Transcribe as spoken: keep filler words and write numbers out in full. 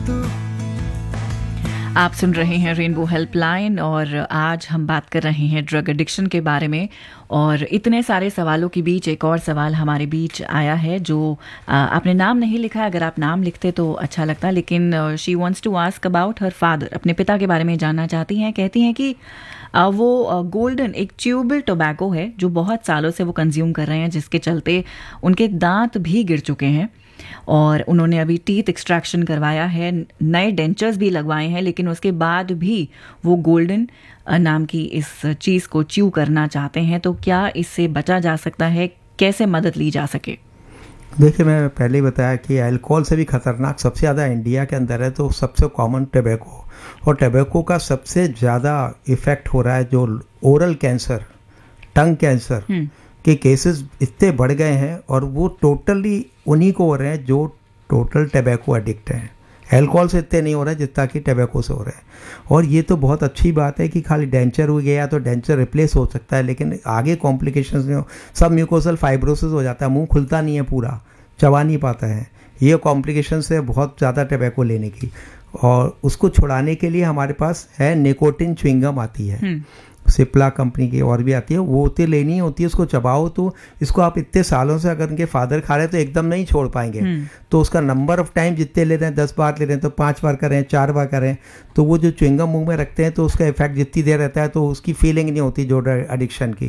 तू। आप सुन रहे हैं रेनबो हेल्पलाइन और आज हम बात कर रहे हैं ड्रग एडिक्शन के बारे में। और इतने सारे सवालों के बीच एक और सवाल हमारे बीच आया है जो आ, आपने नाम नहीं लिखा है। अगर आप नाम लिखते तो अच्छा लगता, लेकिन she wants to ask about her father. अपने पिता के बारे में जानना चाहती हैं। कहती हैं कि आ, वो गोल्डन एक च्यूबल टोबैको है जो बहुत सालों से वो कंज्यूम कर रहे हैं, जिसके चलते उनके दांत भी गिर चुके हैं और उन्होंने अभी टीथ एक्सट्रैक्शन करवाया है, नए डेंचर्स भी लगवाए हैं, लेकिन उसके बाद भी वो गोल्डन नाम की इस चीज़ को च्यू करना चाहते हैं। तो क्या इससे बचा जा सकता है? कैसे मदद ली जा सके? देखिए, मैं पहले ही बताया कि अल्कोहल से भी खतरनाक सबसे ज़्यादा इंडिया के अंदर है तो सबसे कॉमन टोबैको, और टोबैको का सबसे ज़्यादा इफ़ेक्ट हो रहा है जो ओरल कैंसर, टंग कैंसर के केसेस इतने बढ़ गए हैं और वो टोटली उन्हीं को हो रहे हैं जो टोटल टोबैको एडिक्ट हैं। अल्कोहल से इतने नहीं हो रहे हैं जितना कि टोबैको से हो रहे हैं। और ये तो बहुत अच्छी बात है कि खाली डेंचर हो गया तो डेंचर रिप्लेस हो सकता है, लेकिन आगे कॉम्प्लिकेशंस में सब म्यूकोसल फाइब्रोसिस हो जाता है, मुंह खुलता नहीं है, पूरा चबा नहीं पाता है। ये कॉम्प्लिकेशंस है बहुत ज़्यादा टोबैको लेने की। और उसको छुड़ाने के लिए हमारे पास है निकोटिन च्युइंगम आती है, सिप्ला कंपनी की, और भी आती है, वो उतनी लेनी होती है, उसको चबाओ तो इसको आप इतने सालों से अगर उनके फादर खा रहे हैं तो एकदम नहीं छोड़ पाएंगे। तो उसका नंबर ऑफ टाइम जितने ले रहे हैं, दस बार ले रहे हैं तो पाँच बार करें, चार बार करें, तो वो जो च्युइंगम मुंह में रखते हैं तो उसका इफेक्ट जितनी देर रहता है तो उसकी फीलिंग नहीं होती जो एडिक्शन की।